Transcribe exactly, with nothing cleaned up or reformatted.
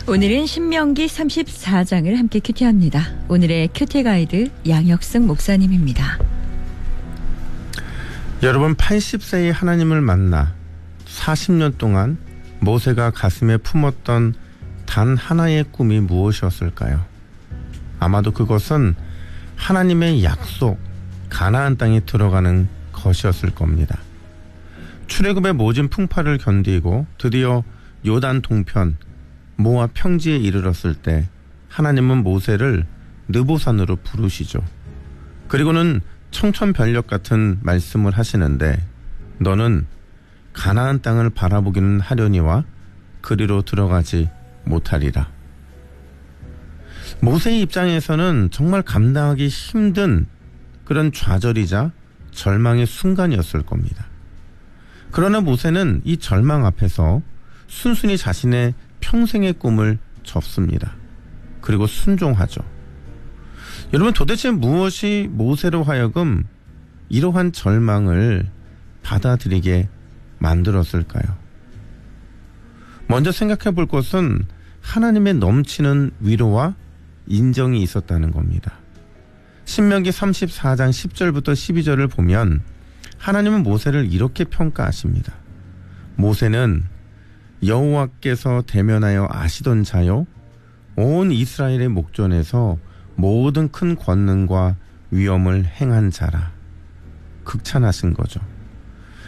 오늘은 신명기 삼십사 장을 함께 큐티합니다. 오늘의 큐티 가이드 양혁승 목사님입니다. 여러분, 팔십 세의 하나님을 만나 사십 년 동안 모세가 가슴에 품었던 단 하나의 꿈이 무엇이었을까요? 아마도 그것은 하나님의 약속, 가나안 땅에 들어가는 것이었을 겁니다. 출애굽의 모진 풍파를 견디고 드디어 요단 동편 모압 평지에 이르렀을 때 하나님은 모세를 느보산으로 부르시죠. 그리고는 청천벽력 같은 말씀을 하시는데, 너는 가나안 땅을 바라보기는 하려니와 그리로 들어가지 못하리라. 모세의 입장에서는 정말 감당하기 힘든 그런 좌절이자 절망의 순간이었을 겁니다. 그러나 모세는 이 절망 앞에서 순순히 자신의 평생의 꿈을 접습니다. 그리고 순종하죠. 여러분, 도대체 무엇이 모세로 하여금 이러한 절망을 받아들이게 만들었을까요? 먼저 생각해 볼 것은 하나님의 넘치는 위로와 인정이 있었다는 겁니다. 신명기 삼십사 장 십 절부터 십이 절을 보면 하나님은 모세를 이렇게 평가하십니다. 모세는 여호와께서 대면하여 아시던 자요, 온 이스라엘의 목전에서 모든 큰 권능과 위엄을 행한 자라. 극찬하신 거죠.